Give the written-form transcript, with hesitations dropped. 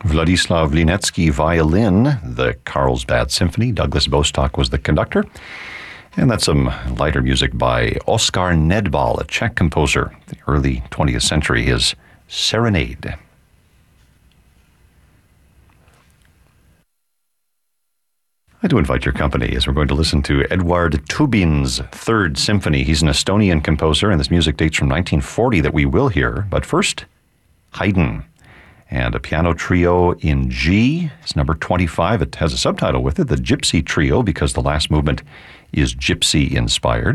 Vladislav Linetsky violin, the Carlsbad Symphony. Douglas Bostock was the conductor. And that's some lighter music by Oskar Nedbal, a Czech composer, the early 20th century, his Serenade. I do invite your company as we're going to listen to Eduard Tubin's Third Symphony. He's an Estonian composer, and this music dates from 1940 that we will hear. But first, Haydn. And a piano trio in G. It's number 25. It has a subtitle with it, the Gypsy Trio, because the last movement is gypsy-inspired.